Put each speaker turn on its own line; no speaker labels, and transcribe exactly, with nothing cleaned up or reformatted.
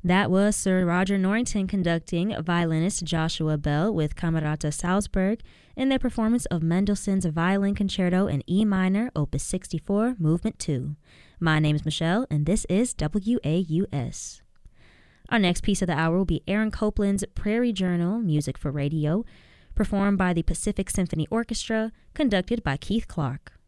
That was Sir Roger Norrington conducting violinist Joshua Bell with Camerata Salzburg in their performance of Mendelssohn's Violin Concerto in E minor, Opus sixty-four, Movement two. My name is Michelle, and this is W A U S. Our next piece of the hour will be Aaron Copland's Prairie Journal, Music for Radio, performed by the Pacific Symphony Orchestra, conducted by Keith Clark.